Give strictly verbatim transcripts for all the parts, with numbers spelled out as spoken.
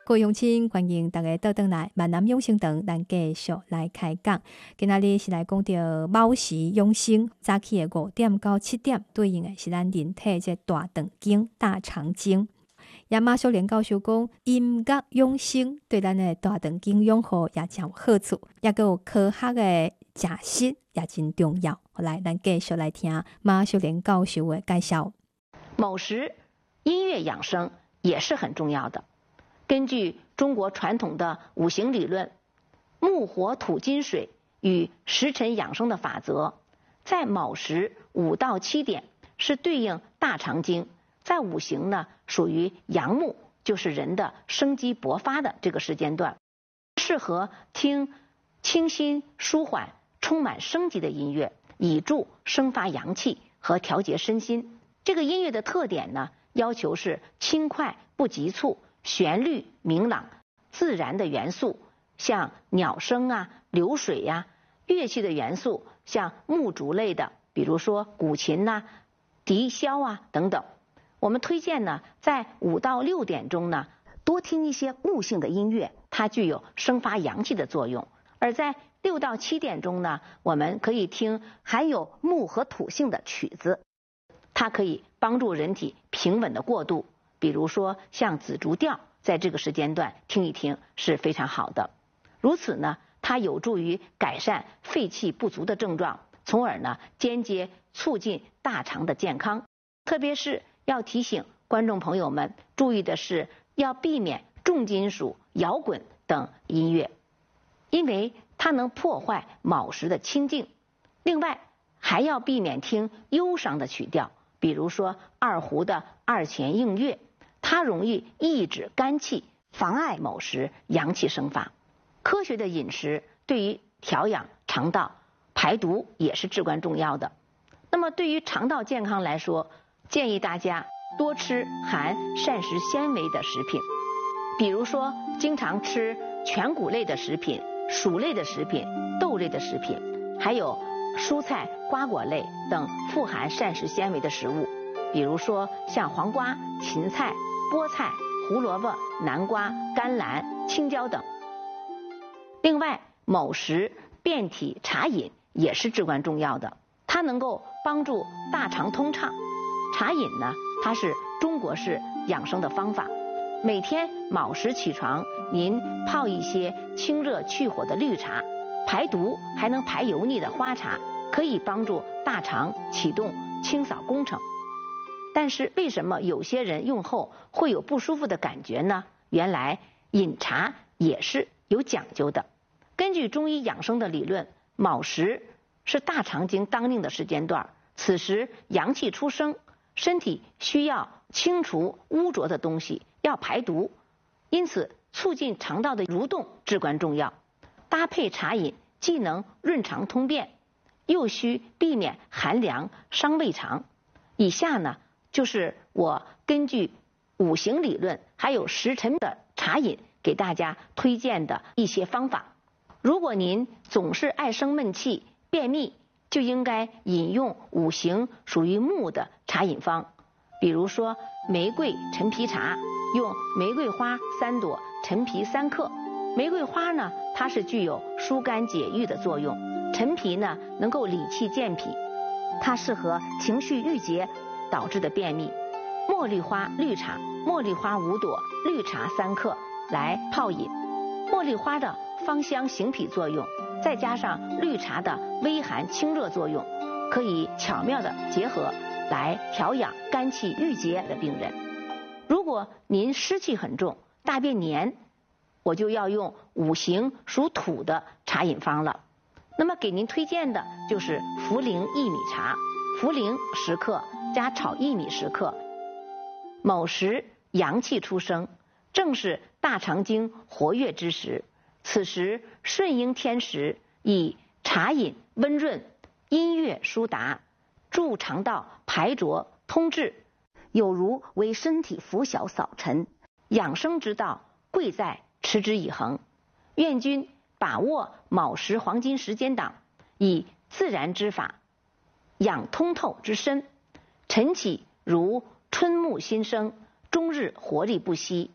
各位乡亲，欢迎大家倒转来，闽南养生堂，咱继续来开讲。今仔日是来讲到卯时养生，早起的五点到七点，对应的是咱人体这大肠经、大肠经。也马秀莲教授讲，音乐养生对咱的大肠经养护也真有好处，也佮有科学的解释，也真重要。好来，咱继续来听马秀莲教授的介绍。 卯时音乐养生也是很重要的。根据中国传统的五行理论，木火土金水与时辰养生的法则，在卯时五到七点是对应大肠经，在五行呢属于阳木，就是人的生机勃发的这个时间段，适合听清新舒缓、充满生机的音乐，以助生发阳气和调节身心。这个音乐的特点呢，要求是轻快不急促，旋律明朗，自然的元素像鸟声啊、流水呀、啊；乐器的元素像木竹类的，比如说古琴呐、啊、笛箫啊等等。我们推荐呢，在五到六点钟呢，多听一些木性的音乐，它具有生发阳气的作用；而在六到七点钟呢，我们可以听含有木和土性的曲子，它可以帮助人体平稳的过渡。比如说像紫竹调，在这个时间段听一听是非常好的。如此呢，它有助于改善肺气不足的症状，从而呢间接促进大肠的健康。特别是要提醒观众朋友们注意的是，要避免重金属、摇滚等音乐，因为它能破坏卯时的清静。另外还要避免听忧伤的曲调，比如说二胡的二泉映月，它容易抑制肝气，妨碍卯时阳气生发。科学的饮食对于调养肠道、排毒也是至关重要的。那么对于肠道健康来说，建议大家多吃含膳食纤维的食品，比如说经常吃全谷类的食品、薯类的食品、豆类的食品，还有蔬菜、瓜果类等富含膳食纤维的食物，比如说像黄瓜、芹菜、菠菜、胡萝卜、南瓜、甘蓝、青椒等。另外，卯时变体茶饮也是至关重要的，它能够帮助大肠通畅。茶饮呢，它是中国式养生的方法。每天卯时起床，您泡一些清热去火的绿茶，排毒还能排油腻的花茶，可以帮助大肠启动清扫工程。但是为什么有些人用后会有不舒服的感觉呢？原来饮茶也是有讲究的。根据中医养生的理论，卯时是大肠经当令的时间段，此时阳气出生，身体需要清除污浊的东西，要排毒，因此促进肠道的蠕动至关重要。搭配茶饮，既能润肠通便，又需避免寒凉伤胃肠。以下呢，就是我根据五行理论还有时辰的茶饮给大家推荐的一些方法。如果您总是爱生闷气、便秘，就应该饮用五行属于木的茶饮方，比如说玫瑰陈皮茶，用玫瑰花三朵，陈皮三克。玫瑰花呢，它是具有疏肝解郁的作用；陈皮呢，能够理气健脾，它适合情绪郁结导致的便秘。茉莉花绿茶，茉莉花五朵，绿茶三克来泡饮。茉莉花的芳香行脾作用，再加上绿茶的微寒清热作用，可以巧妙的结合来调养肝气郁结的病人。如果您湿气很重，大便黏，我就要用五行属土的茶饮方了。那么给您推荐的就是茯苓薏米茶，茯苓十克加炒薏米十克。卯时阳气出生，正是大肠经活跃之时，此时顺应天时，以茶饮温润，音乐舒达，助肠道排浊通滞，有如为身体拂晓扫尘。养生之道，贵在持之以恒。愿君把握卯时黄金时间档，以自然之法养通透之身，晨起如春木新生，终日活力不息。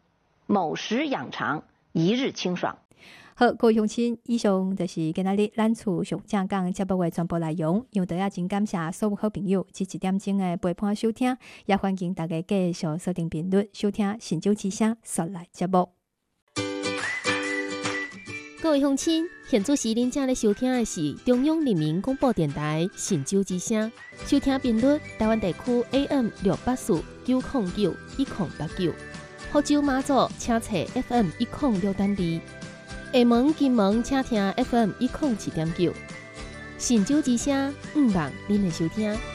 某时养长，一日清爽。 好，各位乡亲，以上就是今仔日咱厝上正讲节目的全部内容。杨德也真感谢所有好朋友这一点钟的陪伴收听，也欢迎大家继续锁定频率收听神州之声说来节目。 各位乡亲，现在时恁正咧收听的是中央人民广播电台神州之声，收听频率台湾地区 A M 六八四九零九一零八九，福州马祖请查 F M 一零六点二。下门、金门请听 F M 一零七点九，神州之声，毋忘恁的收听。